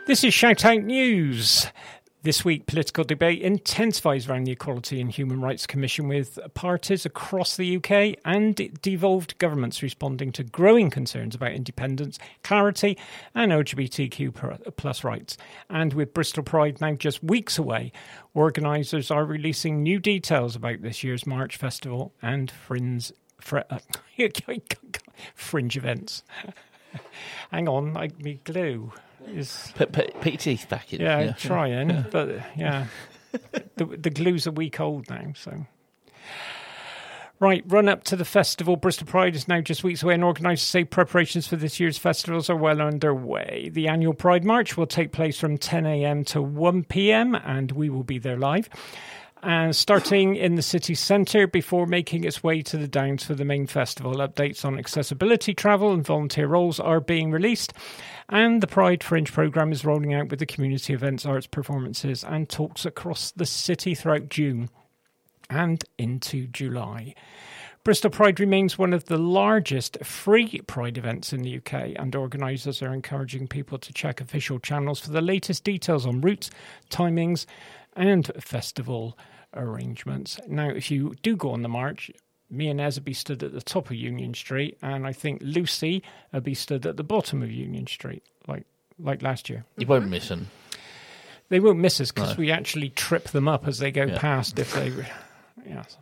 This is Shout Out News. This week, political debate intensifies around the Equality and Human Rights Commission, with parties across the UK and devolved governments responding to growing concerns about independence, clarity and LGBTQ plus rights. And with Bristol Pride now just weeks away, organisers are releasing new details about this year's March Festival and fringe events. Hang on, I me glue. Put your teeth back in. Yeah, trying, but yeah, the glue's a week old now. So, right, run up to the festival. Bristol Pride is now just weeks away, and organisers say preparations for this year's festivals are well underway. The annual Pride March will take place from 10 a.m. to 1 p.m, and we will be there live. And starting in the city centre before making its way to the Downs for the main festival. Updates on accessibility, travel and volunteer roles are being released. And the Pride Fringe programme is rolling out with the community events, arts, performances and talks across the city throughout June and into July. Bristol Pride remains one of the largest free Pride events in the UK, and organisers are encouraging people to check official channels for the latest details on routes, timings and festival arrangements. Now, if you do go on the march, me and Ez will be stood at the top of Union Street, and I think Lucy will be stood at the bottom of Union Street, like last year. You won't miss them. They won't miss us because we actually trip them up as they go past. If they, yes.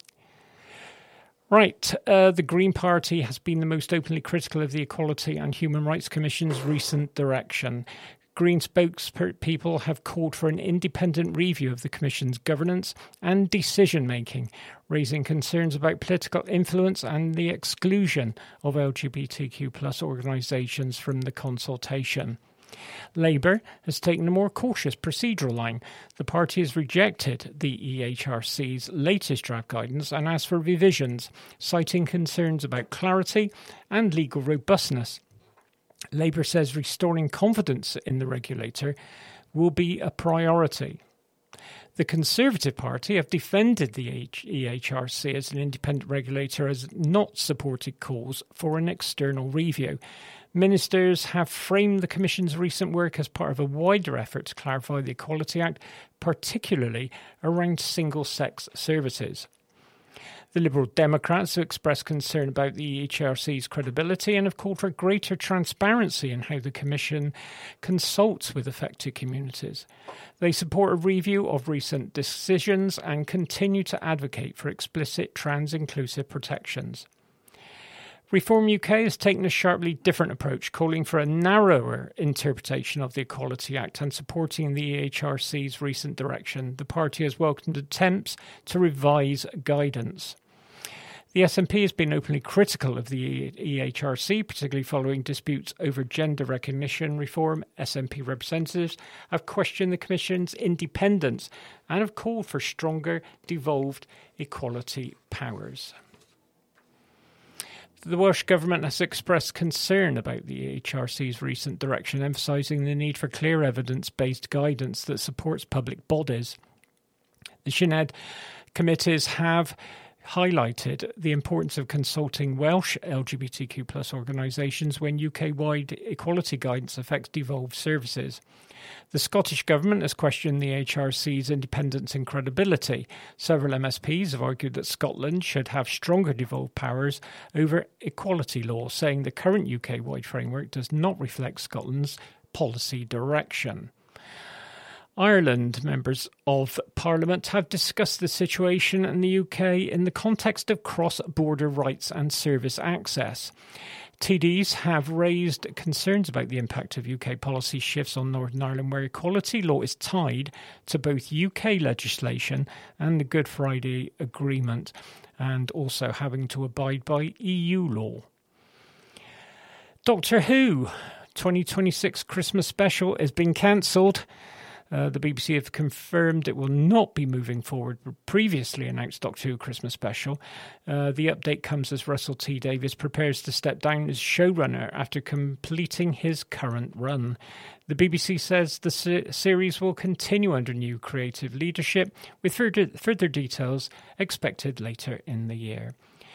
Right, the Green Party has been the most openly critical of the Equality and Human Rights Commission's recent direction. Green spokespeople have called for an independent review of the Commission's governance and decision-making, raising concerns about political influence and the exclusion of LGBTQ plus organisations from the consultation. Labour has taken a more cautious procedural line. The party has rejected the EHRC's latest draft guidance and asked for revisions, citing concerns about clarity and legal robustness. Labour says restoring confidence in the regulator will be a priority. The Conservative Party have defended the EHRC as an independent regulator, has not supported calls for an external review. Ministers have framed the Commission's recent work as part of a wider effort to clarify the Equality Act, particularly around single-sex services. The Liberal Democrats have expressed concern about the EHRC's credibility and have called for greater transparency in how the Commission consults with affected communities. They support a review of recent decisions and continue to advocate for explicit trans-inclusive protections. Reform UK has taken a sharply different approach, calling for a narrower interpretation of the Equality Act and supporting the EHRC's recent direction. The party has welcomed attempts to revise guidance. The SNP has been openly critical of the EHRC, particularly following disputes over gender recognition reform. SNP representatives have questioned the Commission's independence and have called for stronger devolved equality powers. The Welsh Government has expressed concern about the EHRC's recent direction, emphasising the need for clear evidence-based guidance that supports public bodies. The Sinead committees have highlighted the importance of consulting Welsh LGBTQ plus organisations when UK-wide equality guidance affects devolved services. The Scottish Government has questioned the HRC's independence and credibility. Several MSPs have argued that Scotland should have stronger devolved powers over equality law, saying the current UK-wide framework does not reflect Scotland's policy direction. Ireland members of Parliament have discussed the situation in the UK in the context of cross-border rights and service access. TDs have raised concerns about the impact of UK policy shifts on Northern Ireland, where equality law is tied to both UK legislation and the Good Friday Agreement, and also having to abide by EU law. Doctor Who 2026 Christmas special has been cancelled. The BBC have confirmed it will not be moving forward with previously announced Doctor Who Christmas special. The update comes as Russell T Davies prepares to step down as showrunner after completing his current run. The BBC says the series will continue under new creative leadership, with further details expected later in the year.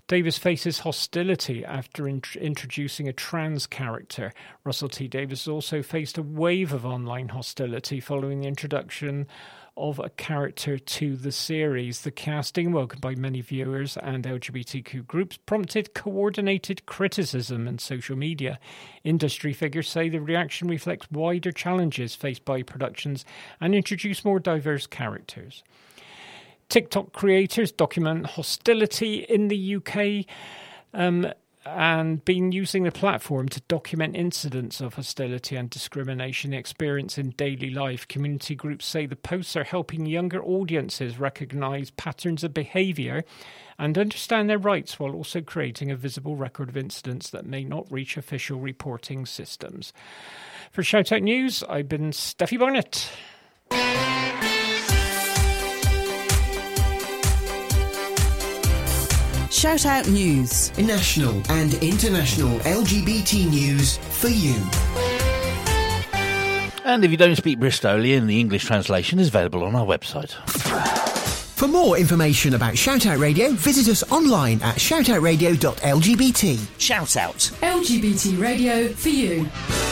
Davis faces hostility after introducing a trans character. Russell T. Davies also faced a wave of online hostility following the introduction of a character to the series. The casting, welcomed by many viewers and LGBTQ groups, prompted coordinated criticism in social media. Industry figures say the reaction reflects wider challenges faced by productions and introduce more diverse characters. TikTok creators document hostility in the UK and been using the platform to document incidents of hostility and discrimination experienced in daily life. Community groups say the posts are helping younger audiences recognise patterns of behaviour and understand their rights, while also creating a visible record of incidents that may not reach official reporting systems. For Shout Out News, I've been Steffi Barnett. Shout Out News. National and international LGBT news for you. And if you don't speak Bristolian, the English translation is available on our website. For more information about Shout Out Radio, visit us online at shoutoutradio.lgbt. Shout Out. LGBT radio for you.